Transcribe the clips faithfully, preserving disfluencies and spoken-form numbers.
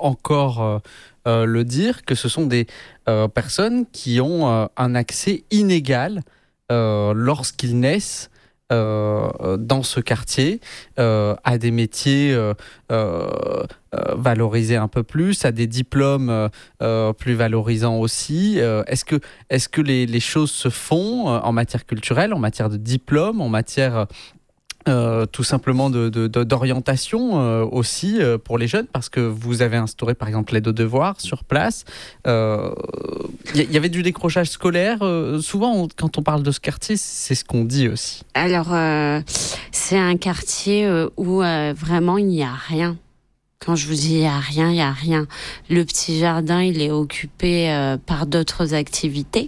encore euh, euh, le dire, que ce sont des euh, personnes qui ont euh, un accès inégal euh, lorsqu'ils naissent euh, dans ce quartier, euh, à des métiers euh, euh, euh, valorisés un peu plus, à des diplômes euh, euh, plus valorisants aussi. Euh, est-ce que, est-ce que les, les choses se font euh, en matière culturelle, en matière de diplôme, en matière euh, tout simplement de, de, de, d'orientation euh, aussi euh, pour les jeunes, parce que vous avez instauré par exemple l'aide aux devoirs sur place. Il euh, y, y avait du décrochage scolaire. Euh, souvent, on, quand on parle de ce quartier, c'est ce qu'on dit aussi. Alors, euh, c'est un quartier euh, où euh, vraiment il n'y a rien. Quand je vous dis il n'y a rien, il n'y a rien. Le petit jardin, il est occupé euh, par d'autres activités.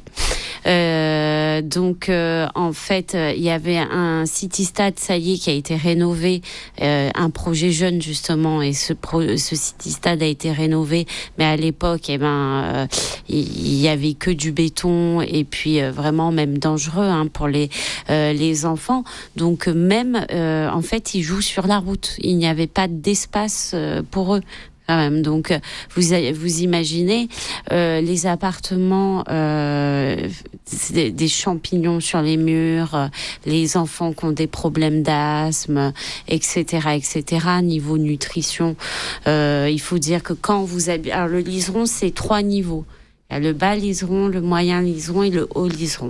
Euh, donc, euh, en fait, il euh, y avait un city-stade, ça y est, qui a été rénové, euh, un projet jeune justement, et ce, pro- ce city-stade a été rénové, mais à l'époque, eh ben, il euh, y avait que du béton, et puis euh, vraiment même dangereux hein, pour les euh, les enfants. Donc même, euh, en fait, ils jouent sur la route. Il n'y avait pas d'espace euh, pour eux. Quand même. Donc, vous vous imaginez euh, les appartements, euh, des, des champignons sur les murs, euh, les enfants qui ont des problèmes d'asthme, et cetera, et cetera. Niveau nutrition, euh, il faut dire que quand vous habitez, alors le liseron, c'est trois niveaux. Il y a le bas liseron, le moyen liseron et le haut liseron.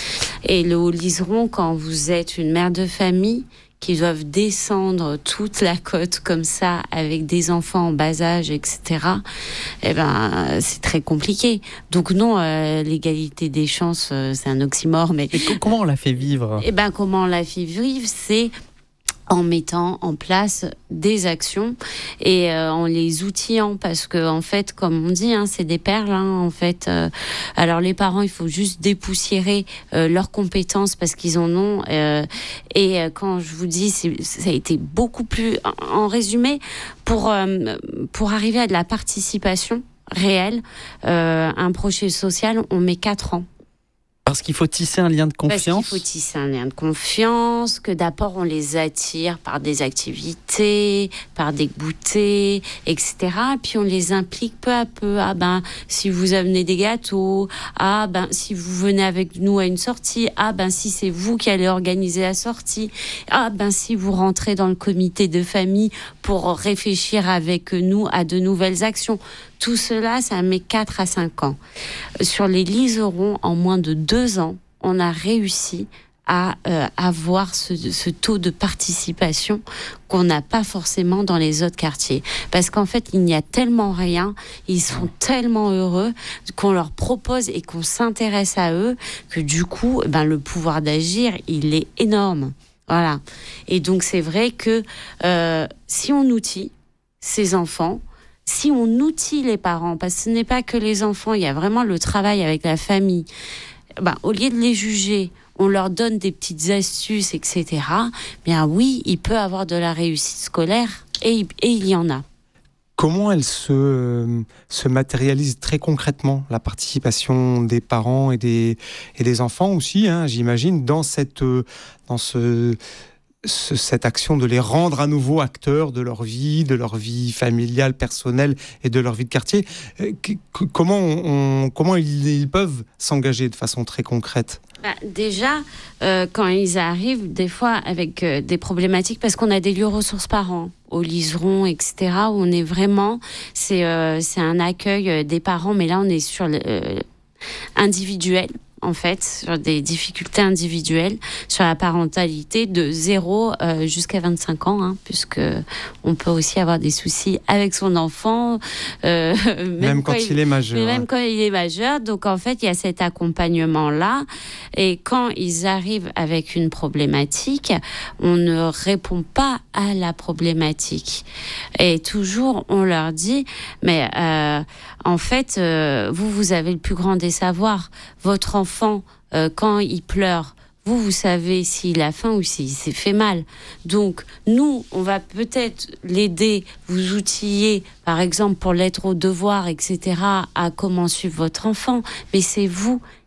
Et le haut liseron, quand vous êtes une mère de famille qui doivent descendre toute la côte comme ça avec des enfants en bas âge, et cetera. Eh ben, c'est très compliqué. Donc non, euh, l'égalité des chances, euh, c'est un oxymore, mais et comment on l'a fait vivre ? Eh ben, comment on l'a fait vivre, c'est en mettant en place des actions et euh, en les outillant, parce que en fait, comme on dit, hein, c'est des perles. Hein, en fait, euh, alors les parents, il faut juste dépoussiérer euh, leurs compétences parce qu'ils en ont. Euh, et euh, quand je vous dis, c'est, ça a été beaucoup plus. En, en résumé, pour euh, pour arriver à de la participation réelle, euh, un projet social, on met quatre ans. Parce qu'il faut tisser un lien de confiance. Parce qu'il faut tisser un lien de confiance, que d'abord on les attire par des activités, par des goûters, et cetera. Puis on les implique peu à peu. Ah ben, si vous amenez des gâteaux, ah ben, si vous venez avec nous à une sortie, ah ben, si c'est vous qui allez organiser la sortie, ah ben, si vous rentrez dans le comité de famille pour réfléchir avec nous à de nouvelles actions. Tout cela, ça met quatre à cinq ans. Sur les liserons, en moins de deux ans, on a réussi à euh, avoir ce, ce taux de participation qu'on n'a pas forcément dans les autres quartiers. Parce qu'en fait, il n'y a tellement rien, ils sont tellement heureux qu'on leur propose et qu'on s'intéresse à eux que du coup, ben, le pouvoir d'agir, il est énorme. Voilà. Et donc, c'est vrai que euh, si on outille ces enfants, si on outille les parents, parce que ce n'est pas que les enfants, il y a vraiment le travail avec la famille, ben, au lieu de les juger, on leur donne des petites astuces, et cetera, bien oui, il peut avoir de la réussite scolaire, et, et il y en a. Comment elle se, se matérialise très concrètement, la participation des parents et des, et des enfants aussi, hein, j'imagine, dans cette... Dans ce, Ce, cette action de les rendre à nouveau acteurs de leur vie, de leur vie familiale, personnelle et de leur vie de quartier. Euh, que, comment on, comment ils, ils peuvent s'engager de façon très concrète ? Bah, déjà, euh, quand ils arrivent, des fois avec euh, des problématiques, parce qu'on a des lieux ressources parents, au liseron, et cetera, où on est vraiment, c'est, euh, c'est un accueil des parents, mais là on est sur le euh, individuel. En fait, sur des difficultés individuelles, sur la parentalité de zéro euh, jusqu'à vingt-cinq ans, hein, puisque on peut aussi avoir des soucis avec son enfant. Euh, même, même quand, quand il, il est majeur. Même quand il est majeur. Donc, en fait, il y a cet accompagnement-là. Et quand ils arrivent avec une problématique, on ne répond pas à la problématique. Et toujours, on leur dit, mais euh, en fait, euh, vous, vous avez le plus grand des savoirs. Votre enfant, Enfant, euh, quand il pleure, vous, vous savez s'il a faim ou s'il s'est fait mal. Donc, nous, on va peut-être l'aider, vous outiller, par exemple, pour l'aide aux devoirs, et cetera, à comment suivre votre enfant. Mais c'est vous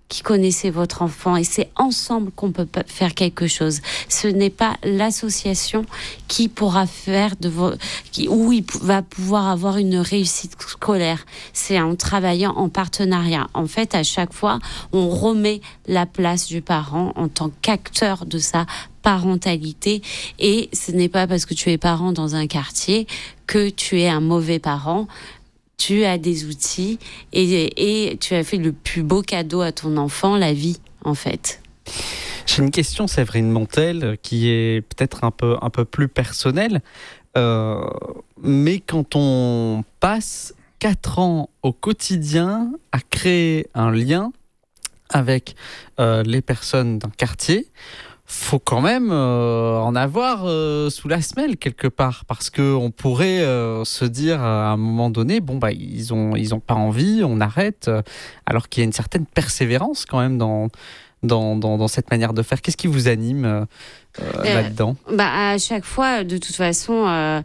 qui connaissez votre enfant et c'est ensemble qu'on peut faire quelque chose. Ce n'est pas l'association qui pourra faire de vos, qui, où il va pouvoir avoir une réussite scolaire. C'est en travaillant en partenariat. En fait, à chaque fois, on remet la place du parent en tant qu'acteur de sa parentalité et ce n'est pas parce que tu es parent dans un quartier que tu es un mauvais parent. Tu as des outils et, et tu as fait le plus beau cadeau à ton enfant, la vie, en fait. J'ai une question, Séverine Montel, qui est peut-être un peu, un peu plus personnelle. Euh, mais quand on passe quatre ans au quotidien à créer un lien avec euh, les personnes d'un quartier, faut quand même euh, en avoir euh, sous la semelle quelque part, parce qu'on pourrait euh, se dire à un moment donné, bon bah ils ont ils ont pas envie, on arrête, euh, alors qu'il y a une certaine persévérance quand même dans dans dans, dans cette manière de faire. Qu'est-ce qui vous anime euh, euh, là-dedans? Bah à chaque fois, de toute façon, euh,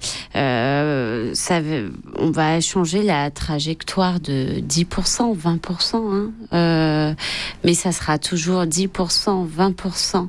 euh, ça, on va changer la trajectoire de dix pour cent, vingt pour cent, hein, euh, mais ça sera toujours dix pour cent, vingt pour cent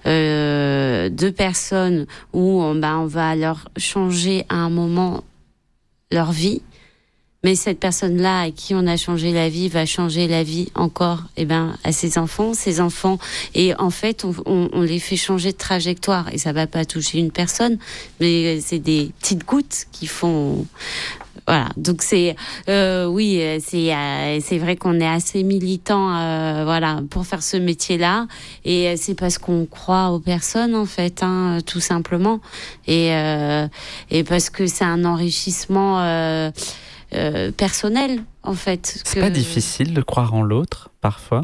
euh, de personnes où on, bah, on va leur changer à un moment leur vie. Mais cette personne-là à qui on a changé la vie va changer la vie encore eh ben, à ses enfants, ses enfants. Et en fait, on, on, on les fait changer de trajectoire. Et ça va pas toucher une personne, mais c'est des petites gouttes qui font... Voilà, donc c'est... Euh, oui, c'est, euh, c'est vrai qu'on est assez militant euh, voilà, pour faire ce métier-là. Et c'est parce qu'on croit aux personnes, en fait, hein, tout simplement. Et, euh, et parce que c'est un enrichissement... Euh, Euh, personnel en fait. C'est que... pas difficile de croire en l'autre parfois?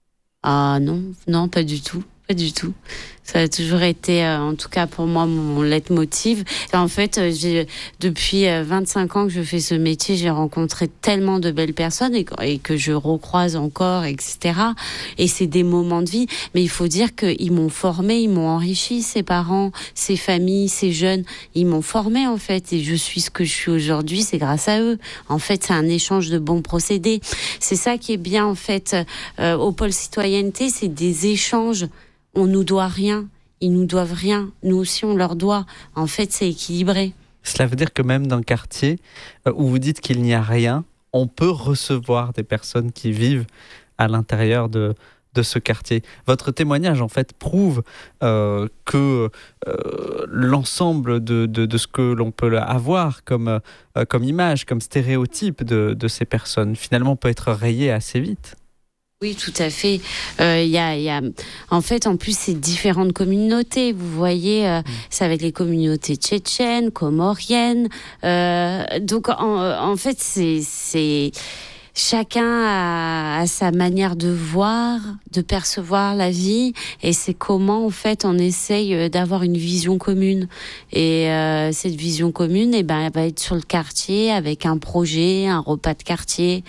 Ah non, non, pas du tout, pas du tout. Ça a toujours été, euh, en tout cas pour moi, mon leitmotiv. Et en fait, euh, j'ai, depuis euh, vingt-cinq ans que je fais ce métier, j'ai rencontré tellement de belles personnes et, et que je recroise encore, et cetera. Et c'est des moments de vie. Mais il faut dire qu'ils m'ont formé, ils m'ont enrichi, ces parents, ces familles, ces jeunes. Ils m'ont formé, en fait. Et je suis ce que je suis aujourd'hui, c'est grâce à eux. En fait, c'est un échange de bons procédés. C'est ça qui est bien, en fait, euh, au pôle citoyenneté, c'est des échanges. On nous doit rien, ils nous doivent rien. Nous aussi, on leur doit. En fait, c'est équilibré. Cela veut dire que même d'un quartier où vous dites qu'il n'y a rien, on peut recevoir des personnes qui vivent à l'intérieur de, de ce quartier. Votre témoignage, en fait, prouve euh, que euh, l'ensemble de, de, de ce que l'on peut avoir comme, euh, comme image, comme stéréotype de, de ces personnes, finalement, peut être rayé assez vite. Oui, tout à fait. Euh, y a, y a, en fait, en plus, c'est différentes communautés. Vous voyez, euh, ça va être les communautés tchétchènes, comoriennes. Euh, donc, en, en fait, c'est, c'est chacun a, a sa manière de voir, de percevoir la vie, et c'est comment, en fait, on essaye d'avoir une vision commune. Et euh, cette vision commune, eh ben, elle va être sur le quartier avec un projet, un repas de quartier.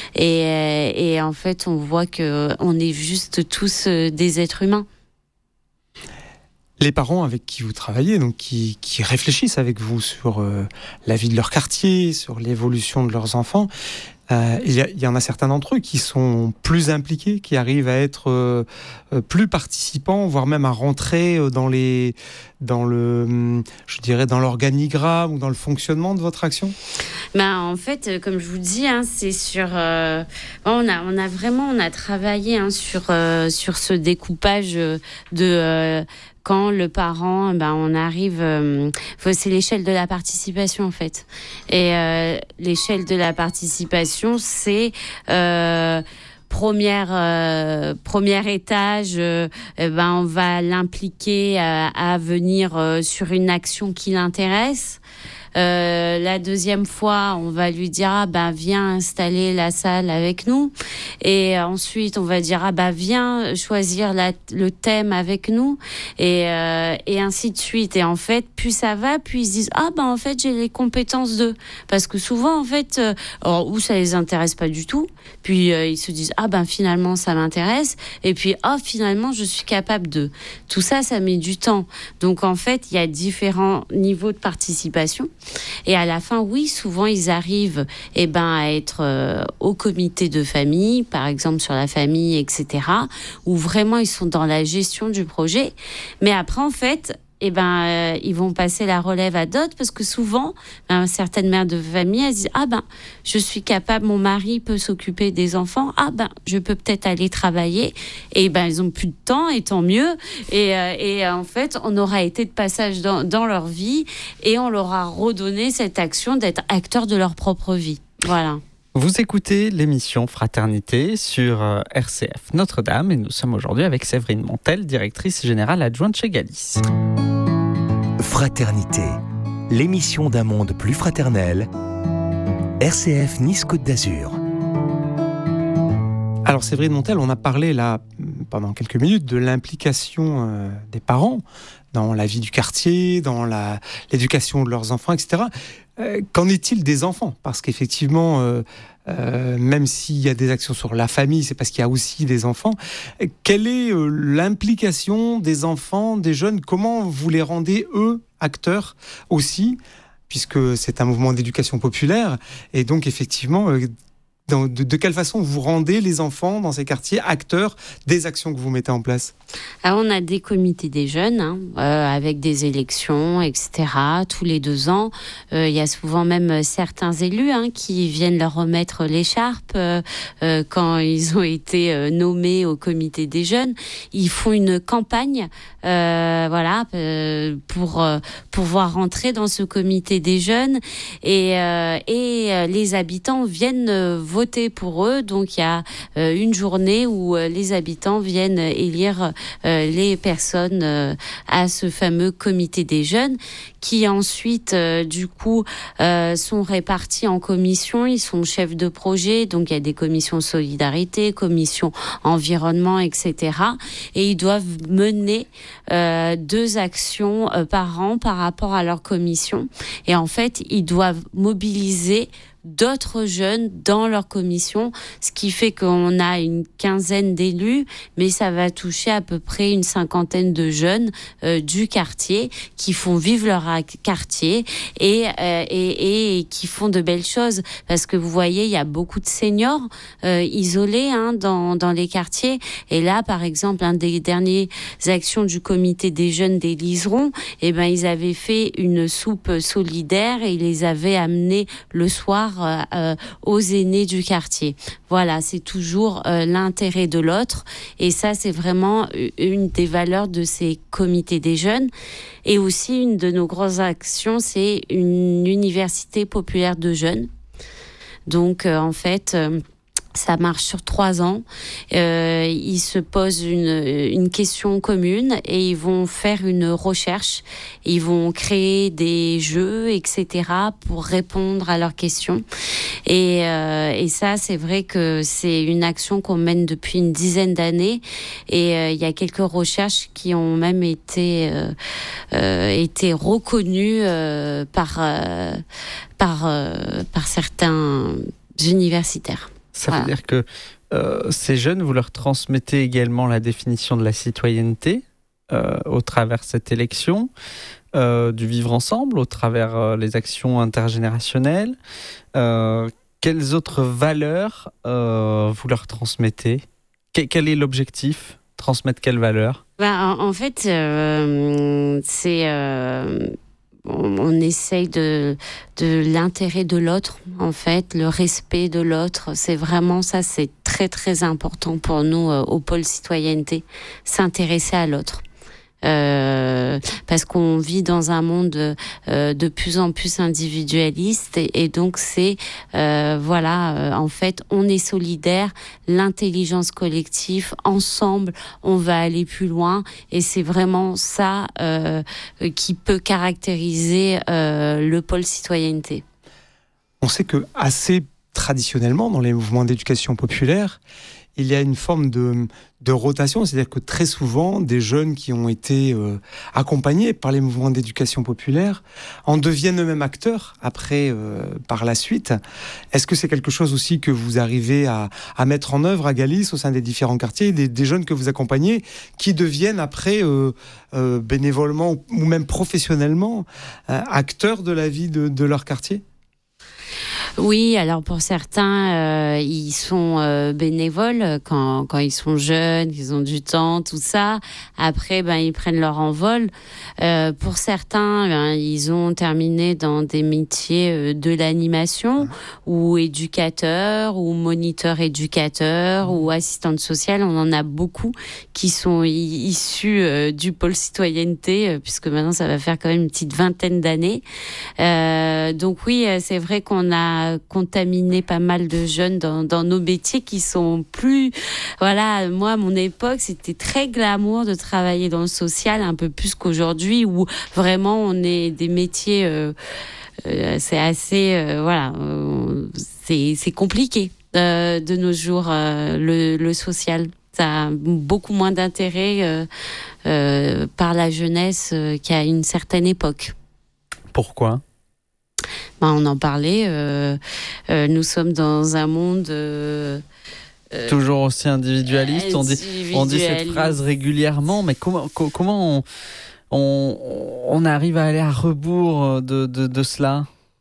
Et, et en fait, on voit que on est juste tous des êtres humains. Les parents avec qui vous travaillez, donc qui, qui réfléchissent avec vous sur euh, la vie de leur quartier, sur l'évolution de leurs enfants, euh, il, y a, il y en a certains d'entre eux qui sont plus impliqués, qui arrivent à être euh, plus participants, voire même à rentrer dans les, dans le, je dirais, dans l'organigramme ou dans le fonctionnement de votre action. Ben, en fait, comme je vous dis, hein, c'est sur, euh, on a, on a vraiment, on a travaillé hein, sur, euh, sur ce découpage de euh, quand le parent, ben, on arrive, euh, c'est l'échelle de la participation en fait. Et euh, l'échelle de la participation, c'est euh, première euh, premier étage, euh, ben on va l'impliquer à, à venir euh, sur une action qui l'intéresse. Euh, la deuxième fois, on va lui dire ah ben viens installer la salle avec nous, et ensuite on va dire ah ben viens choisir la, le thème avec nous, et euh, et ainsi de suite. Et en fait, plus ça va, plus ils se disent ah ben en fait j'ai les compétences de, parce que souvent en fait, euh, alors, ou ça les intéresse pas du tout, puis euh, ils se disent ah ben finalement ça m'intéresse, et puis ah finalement je suis capable de. Tout ça, ça met du temps. Donc en fait, il y a différents niveaux de participation. Et à la fin, oui, souvent ils arrivent eh ben, à être euh, au comité de famille, par exemple sur la famille, et cetera, où vraiment ils sont dans la gestion du projet. Mais après, en fait, eh ben, euh, ils vont passer la relève à d'autres parce que souvent, ben, certaines mères de famille, elles disent « Ah ben, je suis capable, mon mari peut s'occuper des enfants. Ah ben, je peux peut-être aller travailler. » Et ben, ils ont plus de temps et tant mieux. Et, euh, et en fait, on aura été de passage dans, dans leur vie et on leur a redonné cette action d'être acteurs de leur propre vie. Voilà. Vous écoutez l'émission Fraternité sur R C F Notre-Dame et nous sommes aujourd'hui avec Séverine Montel, directrice générale adjointe chez Galis. Fraternité, l'émission d'un monde plus fraternel. R C F Nice-Côte d'Azur. Alors Séverine Montel, on a parlé là pendant quelques minutes de l'implication euh, des parents dans la vie du quartier, dans la, l'éducation de leurs enfants, et cetera. Euh, qu'en est-il des enfants ? Parce qu'effectivement, euh, euh, même s'il y a des actions sur la famille, c'est parce qu'il y a aussi des enfants. Quelle est euh, l'implication des enfants, des jeunes ? Comment vous les rendez, eux, acteurs aussi ? Puisque c'est un mouvement d'éducation populaire. Et donc, effectivement... Euh, De, de, de quelle façon vous rendez les enfants dans ces quartiers acteurs des actions que vous mettez en place ? Alors, on a des comités des jeunes, hein, euh, avec des élections, et cetera, tous les deux ans. Euh, il y a souvent même certains élus hein, qui viennent leur remettre l'écharpe euh, euh, quand ils ont été euh, nommés au comité des jeunes. Ils font une campagne euh, voilà, euh, pour euh, pouvoir rentrer dans ce comité des jeunes. Et, euh, et euh, les habitants viennent euh, voter pour eux. Donc, il y a euh, une journée où euh, les habitants viennent élire euh, les personnes euh, à ce fameux comité des jeunes qui ensuite, euh, du coup, euh, sont répartis en commissions. Ils sont chefs de projet. Donc, il y a des commissions solidarité, commissions environnement, et cetera. Et ils doivent mener euh, deux actions euh, par an par rapport à leur commission. Et en fait, ils doivent mobiliser d'autres jeunes dans leur commission, ce qui fait qu'on a une quinzaine d'élus, mais ça va toucher à peu près une cinquantaine de jeunes euh, du quartier qui font vivre leur quartier et, euh, et, et qui font de belles choses. Parce que vous voyez, il y a beaucoup de seniors euh, isolés hein, dans, dans les quartiers. Et là, par exemple, un des dernières actions du comité des jeunes des Liserons, eh ben, ils avaient fait une soupe solidaire et ils les avaient amenés le soir Euh, aux aînés du quartier. Voilà, c'est toujours euh, l'intérêt de l'autre et ça c'est vraiment une des valeurs de ces comités des jeunes. Et aussi une de nos grosses actions, c'est une université populaire de jeunes. Donc euh, en fait euh, ça marche sur trois ans. Euh, ils se posent une, une question commune et ils vont faire une recherche. Ils vont créer des jeux, et cetera pour répondre à leurs questions. Et, euh, et ça, c'est vrai que c'est une action qu'on mène depuis une dizaine d'années. Et euh, il y a quelques recherches qui ont même été, euh, euh, été reconnues euh, par, euh, par, euh, par certains universitaires. Ça voilà. veut dire que euh, ces jeunes, vous leur transmettez également la définition de la citoyenneté euh, au travers de cette élection, euh, du vivre ensemble, au travers euh, les actions intergénérationnelles. Euh, quelles autres valeurs euh, vous leur transmettez ? Qu- Quel est l'objectif ? Transmettre quelles valeurs ? Ben, en, en fait, euh, c'est... Euh On, on essaye de, de l'intérêt de l'autre, en fait, le respect de l'autre. C'est vraiment ça, c'est très, très important pour nous euh, au pôle citoyenneté, s'intéresser à l'autre. Euh, parce qu'on vit dans un monde euh, de plus en plus individualiste et, et donc c'est euh, voilà euh, en fait on est solidaire, l'intelligence collective, ensemble on va aller plus loin et c'est vraiment ça euh, qui peut caractériser euh, le pôle citoyenneté. On sait que assez traditionnellement, dans les mouvements d'éducation populaire, il y a une forme de, de rotation, c'est-à-dire que très souvent, des jeunes qui ont été euh, accompagnés par les mouvements d'éducation populaire en deviennent eux-mêmes acteurs après, euh, par la suite. Est-ce que c'est quelque chose aussi que vous arrivez à, à mettre en œuvre à Galice, au sein des différents quartiers, des, des jeunes que vous accompagnez, qui deviennent après, euh, euh, bénévolement ou même professionnellement, euh, acteurs de la vie de, de leur quartier ? Oui, alors pour certains, euh, ils sont euh, bénévoles quand, quand ils sont jeunes, ils ont du temps, tout ça. Après, ben, ils prennent leur envol. Euh, pour certains, ben, ils ont terminé dans des métiers euh, de l'animation, mmh. ou éducateurs, ou moniteurs éducateurs, mmh. ou assistantes sociales. On en a beaucoup qui sont i- issus euh, du pôle citoyenneté, euh, puisque maintenant, ça va faire quand même une petite vingtaine d'années. Euh, donc oui, c'est vrai qu'on a contaminé pas mal de jeunes dans, dans nos métiers qui sont plus... Voilà, moi, à mon époque, c'était très glamour de travailler dans le social, un peu plus qu'aujourd'hui, où vraiment, on est des métiers... Euh, euh, c'est assez... Euh, voilà, euh, c'est, c'est compliqué euh, de nos jours, euh, le, le social. Ça a beaucoup moins d'intérêt euh, euh, par la jeunesse euh, qu'à une certaine époque. Pourquoi ? Ben, on en parlait. Euh, euh, nous sommes dans un monde euh, euh, toujours aussi individualiste. On dit, on dit cette phrase régulièrement, mais comment, co- comment on, on, on arrive à aller à rebours de, de, de cela ?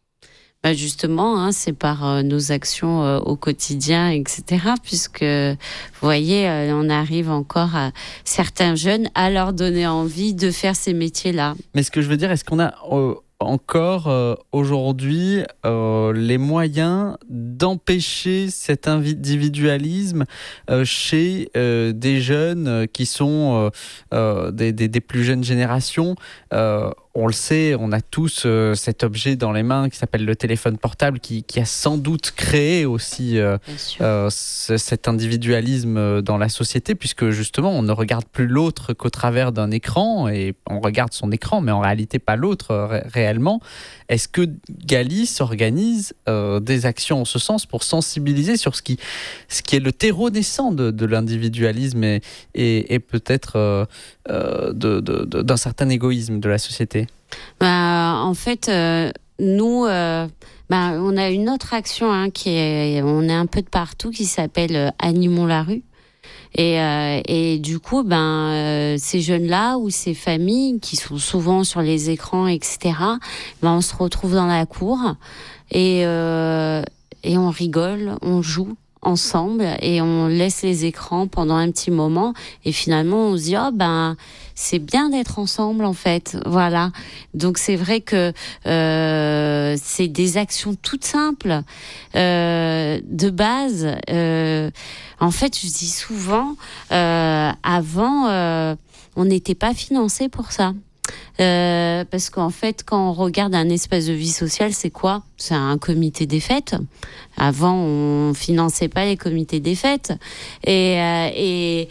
Ben justement, hein, c'est par euh, nos actions euh, au quotidien, et cetera. Puisque, vous voyez, euh, on arrive encore à certains jeunes à leur donner envie de faire ces métiers-là. Mais ce que je veux dire, est-ce qu'on a... Euh, encore euh, aujourd'hui euh, les moyens d'empêcher cet individualisme euh, chez euh, des jeunes euh, qui sont euh, euh, des, des, des plus jeunes générations. Euh, on le sait, on a tous euh, cet objet dans les mains qui s'appelle le téléphone portable qui, qui a sans doute créé aussi euh, euh, c- cet individualisme dans la société, puisque justement on ne regarde plus l'autre qu'au travers d'un écran, et on regarde son écran mais en réalité pas l'autre euh, ré- réellement. Est-ce que Galice organise euh, des actions en ce sens pour sensibiliser sur ce qui, ce qui est le terreau naissant de, de l'individualisme et, et, et peut-être euh, euh, de, de, de, d'un certain égoïsme de la société ? Bah, en fait, euh, nous, euh, bah, on a une autre action, hein, qui est, on est un peu de partout, qui s'appelle euh, Animons la rue. Et, euh, et du coup, ben, euh, ces jeunes-là ou ces familles qui sont souvent sur les écrans, et cetera, ben, on se retrouve dans la cour et, euh, et on rigole, on joue ensemble et on laisse les écrans pendant un petit moment. Et finalement, on se dit, oh ben, c'est bien d'être ensemble, en fait. Voilà. Donc, c'est vrai que euh, c'est des actions toutes simples, euh, de base. Euh, en fait, je dis souvent, euh, avant, euh, on n'était pas financé pour ça. Euh, parce qu'en fait, quand on regarde un espace de vie sociale, c'est quoi ? C'est un comité des fêtes. Avant, on finançait pas les comités des fêtes. Et... Euh, et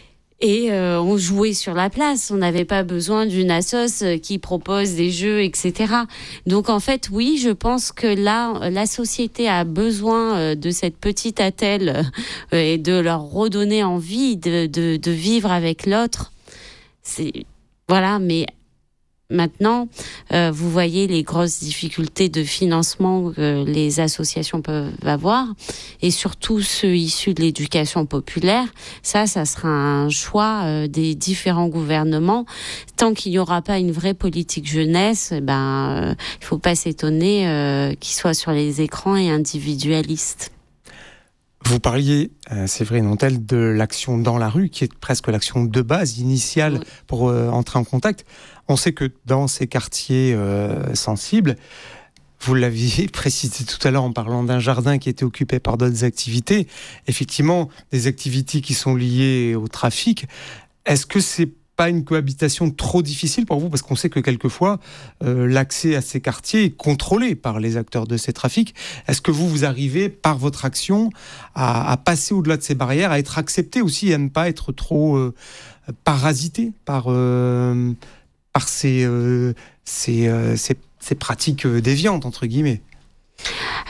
Et euh, on jouait sur la place. On n'avait pas besoin d'une assoce qui propose des jeux, et cetera. Donc en fait, oui, je pense que là, la société a besoin de cette petite attelle et de leur redonner envie de, de, de vivre avec l'autre. C'est, voilà, mais maintenant, euh, vous voyez les grosses difficultés de financement que les associations peuvent avoir, et surtout ceux issus de l'éducation populaire. Ça, ça sera un choix euh, des différents gouvernements. Tant qu'il n'y aura pas une vraie politique jeunesse, ben, euh, il ne faut pas s'étonner euh, qu'ils soient sur les écrans et individualistes. Vous parliez, euh, Séverine Montel, de l'action dans la rue, qui est presque l'action de base, initiale, oui. pour euh, entrer en contact. On sait que dans ces quartiers euh, sensibles, vous l'aviez précisé tout à l'heure en parlant d'un jardin qui était occupé par d'autres activités, effectivement, des activités qui sont liées au trafic. Est-ce que c'est pas une cohabitation trop difficile pour vous ? Parce qu'on sait que quelquefois, euh, l'accès à ces quartiers est contrôlé par les acteurs de ces trafics. Est-ce que vous, vous arrivez, par votre action, à, à passer au-delà de ces barrières, à être accepté aussi et à ne pas être trop euh, parasité par, euh, par ces, euh, ces, euh, ces, ces pratiques déviantes, entre guillemets ?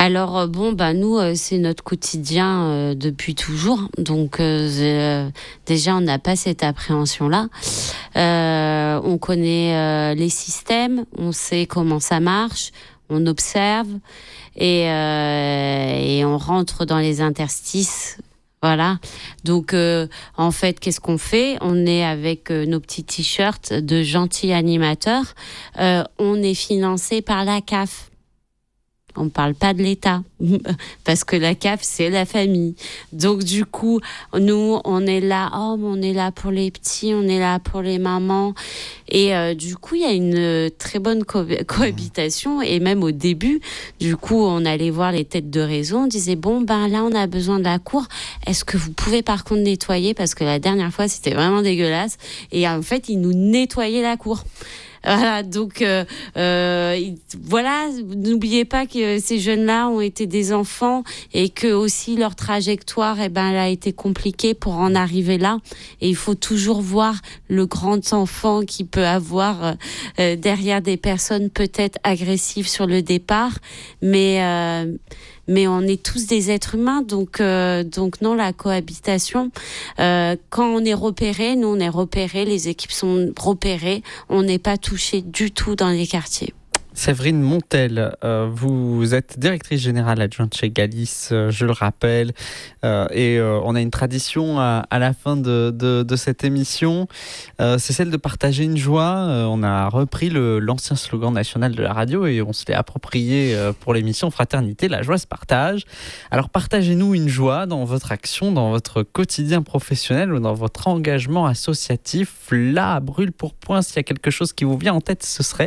Alors bon, bah nous, euh, c'est notre quotidien euh, depuis toujours. Donc euh, euh, déjà, on n'a pas cette appréhension-là. Euh, on connaît euh, les systèmes, on sait comment ça marche, on observe et, euh, et on rentre dans les interstices. Voilà. Donc, euh, en fait, qu'est-ce qu'on fait ? On est avec euh, nos petits t-shirts de gentils animateurs. Euh, on est financé par la C A F. On ne parle pas de l'État, parce que la C A F, c'est la famille. Donc, du coup, nous, on est là, oh, on est là pour les petits, on est là pour les mamans. Et euh, du coup, il y a une très bonne co- cohabitation. Et même au début, du coup, on allait voir les têtes de réseau. On disait, bon, ben là, on a besoin de la cour. Est-ce que vous pouvez, par contre, nettoyer ? Parce que la dernière fois, c'était vraiment dégueulasse. Et en fait, ils nous nettoyaient la cour. Voilà, donc euh, euh, voilà, n'oubliez pas que ces jeunes-là ont été des enfants et que aussi leur trajectoire, eh ben, elle a été compliquée pour en arriver là. Et il faut toujours voir le grand enfant qui peut avoir euh, derrière des personnes peut-être agressives sur le départ, mais euh, mais on est tous des êtres humains, donc euh, donc non, la cohabitation. Euh, quand on est repéré, nous on est repéré, les équipes sont repérées, on n'est pas touché du tout dans les quartiers. Séverine Montel, euh, vous êtes directrice générale adjointe chez Galis, euh, je le rappelle, euh, et euh, on a une tradition à, à la fin de, de, de cette émission, euh, c'est celle de partager une joie. Euh, on a repris le, l'ancien slogan national de la radio et on se l'est approprié euh, pour l'émission Fraternité, la joie se partage. Alors partagez-nous une joie dans votre action, dans votre quotidien professionnel ou dans votre engagement associatif. Là, à brûle pour point, s'il y a quelque chose qui vous vient en tête, ce serait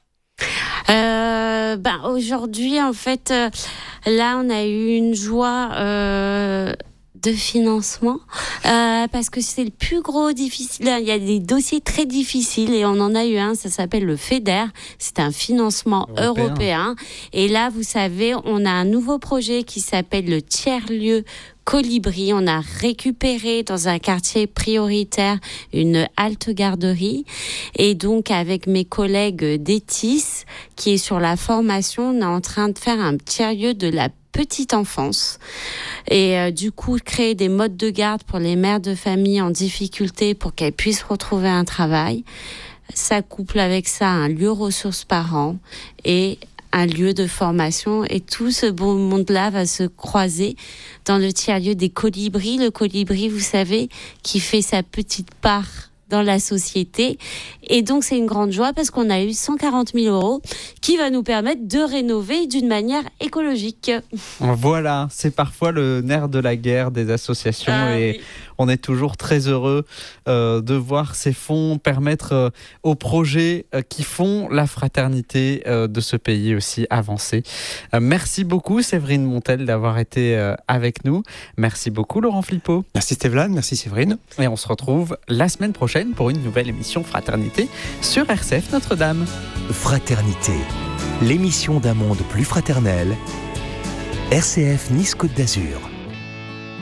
Euh, ben aujourd'hui, en fait, euh, là, on a eu une joie euh, de financement euh, parce que c'est le plus gros difficile. Il y a des dossiers très difficiles et on en a eu un. Ça s'appelle le FEDER. C'est un financement européen. européen. Et là, vous savez, on a un nouveau projet qui s'appelle le tiers-lieu Colibri. On a récupéré dans un quartier prioritaire une halte garderie et donc avec mes collègues d'Etis qui est sur la formation, on est en train de faire un tiers-lieu de la petite enfance et euh, du coup créer des modes de garde pour les mères de famille en difficulté pour qu'elles puissent retrouver un travail. Ça couple avec ça un lieu ressources parents et un lieu de formation et tout ce beau monde-là va se croiser dans le tiers-lieu des colibris. Le colibri, vous savez, qui fait sa petite part dans la société. Et donc, c'est une grande joie parce qu'on a eu cent quarante mille euros qui va nous permettre de rénover d'une manière écologique. Voilà, c'est parfois le nerf de la guerre des associations ah, et oui. On est toujours très heureux euh, de voir ces fonds permettre euh, aux projets euh, qui font la fraternité euh, de ce pays aussi avancer. Euh, merci beaucoup Séverine Montel d'avoir été euh, avec nous. Merci beaucoup Laurent Flippo. Merci Stéphane, merci Séverine. Et on se retrouve la semaine prochaine pour une nouvelle émission Fraternité sur R C F Notre-Dame. Fraternité, l'émission d'un monde plus fraternel. R C F Nice Côte d'Azur.